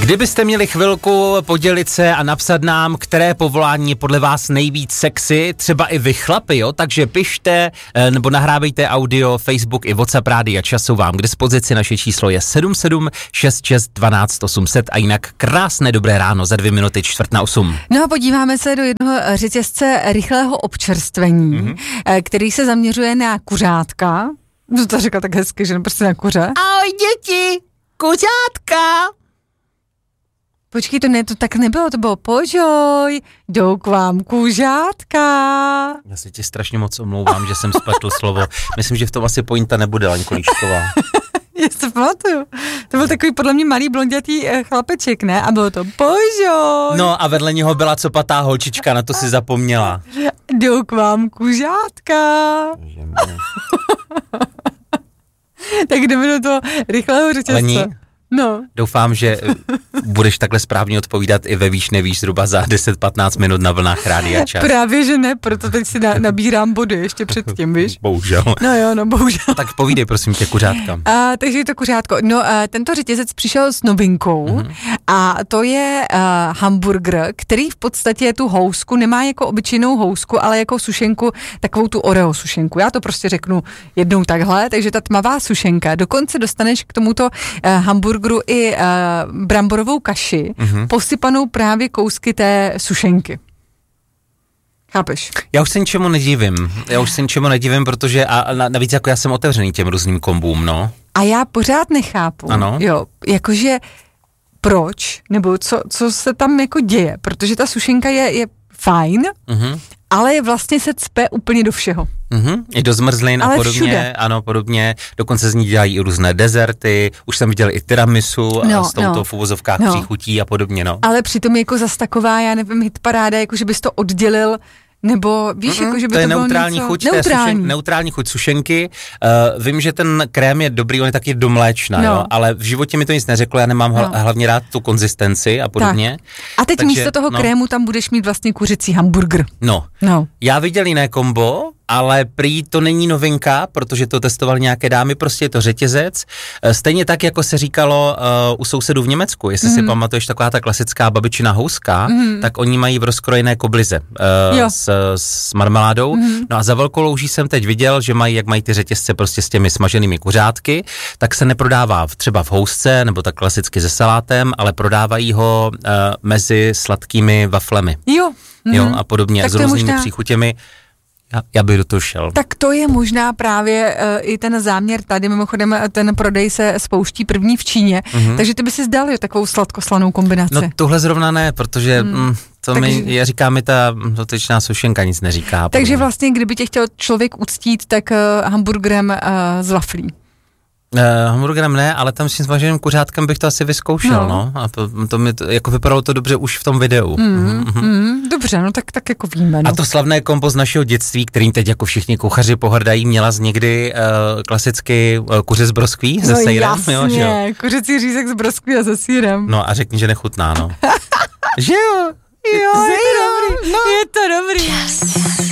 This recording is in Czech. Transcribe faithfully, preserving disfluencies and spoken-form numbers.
Kdybyste měli chvilku podělit se a napsat nám, které povolání je podle vás nejvíc sexy, třeba i vy chlapi, jo, takže pište nebo nahrávejte audio, Facebook i WhatsApp Rádia Čas jsou vám k dispozici, naše číslo je sedm sedm šest šest dvanáct osm set a jinak krásné dobré ráno za dvě minuty čtvrt na osm. No a podíváme se do jednoho řetězce rychlého občerstvení, mm-hmm. který se zaměřuje na kuřátka. No to řekla tak hezky, že no prostě na kuře. Ahoj děti, kuřátka! Počkej, to, ne, to tak nebylo, to bylo požoj, jdou k vám kuřátka. Já se ti strašně moc omlouvám, že jsem spletl slovo. Myslím, že v tom asi pointa nebude, Laňko Líšková. Já se pamatuju. To byl takový podle mě malý blondětý chlapeček, ne? A bylo to požoj. No a vedle něho byla copatá holčička, na to si zapomněla. Jdou k vám kuřátka. Tak jdeme do toho rychlého řetězce. Lení? No. Doufám, že budeš takhle správně odpovídat i ve výš nevíš zhruba za deset patnáct minut na vlnách Rádia Čas. Právě, že ne, proto teď si na, nabírám body ještě předtím, víš? Bohužel. No jo, no bohužel. Tak povídej, prosím tě, kuřátka. A, takže je to kuřátko. No, a, tento řetězec přišel s novinkou mm-hmm. a to je a, hamburger, který v podstatě tu housku nemá jako obyčejnou housku, ale jako sušenku, takovou tu Oreo sušenku. Já to prostě řeknu jednou takhle, takže ta tmavá sušenka. Dokonce dostaneš k tomuto a, hamburgeru i uh, bramborovou kaši, mm-hmm. posypanou právě kousky té sušenky. Chápeš? Já už se ničemu nedivím. Já už se ničemu nedivím, protože a, a navíc jako já jsem otevřený těm různým kombům, no. A já pořád nechápu. Ano. Jo, jakože proč, nebo co, co se tam jako děje, protože ta sušenka je, je fajn, mm-hmm. ale vlastně se cpe úplně do všeho. Mm-hmm. I do zmrzlin a podobně, všude. Ano, podobně, dokonce z ní dělají i různé dezerty, už jsem viděl i tiramisu no, a s touto no. v uvozovkách no. příchutí a podobně, no. Ale přitom jako zas taková, já nevím, hitparáda, jako že bys to oddělil, nebo víš, mm-hmm. jako že by to, to je bylo neutrální něco... chuť, neutrální. Sušen, neutrální chuť sušenky. Uh, vím, že ten krém je dobrý, on je taky do mléčna, no. jo, ale v životě mi to nic neřeklo, já nemám no. hlavně rád tu konzistenci a podobně. Tak. A teď takže, místo toho no. krému tam budeš mít vlastně kuřecí hamburger. No. no. Já viděl jiné kombo, ale prý to není novinka, protože to testovali nějaké dámy, prostě je to řetězec. Stejně tak, jako se říkalo uh, u sousedů v Německu, jestli mm. si pamatuješ taková ta klasická babičina houska, mm. tak oni mají v rozkrojené koblize uh, s, s marmeládou. Mm. No a za velkou louží jsem teď viděl, že mají, jak mají ty řetězce prostě s těmi smaženými kuřátky, tak se neprodává třeba v housce, nebo tak klasicky se salátem, ale prodávají ho uh, mezi sladkými waflemi. Jo. Mm. Jo, a podobně, tak s různými možná... příchutěmi. Já, já bych do toho šel. Tak to je možná právě uh, i ten záměr tady, mimochodem ten prodej se spouští první v Číně, mm-hmm. takže ty by si zdal jo, takovou sladkoslanou kombinaci. No tohle zrovna ne, protože mm. Mm, to takže, mi, já říká mi ta dotečná sušenka nic neříká. Takže vlastně, kdyby tě chtěl člověk uctít, tak uh, hamburgerem uh, z waflí. Uh, hamburgerem ne, ale tam s tím smaženým kuřátkem bych to asi vyzkoušel, no. no. A to, to mi to, jako vypadalo to dobře už v tom videu. Mm, mm, mm, dobře, no tak, tak jako víme, no. A to slavné kombo z našeho dětství, kterým teď jako všichni kuchaři pohrdají, měla z někdy uh, klasicky uh, kuře z broskví se no sejrem. Jasně, jo, že jo? kuřecí řízek z broskví a se sýrem. No a řekni, že nechutná, no. Že jo? Jo, je to dobrý, no. je to dobrý. Yes.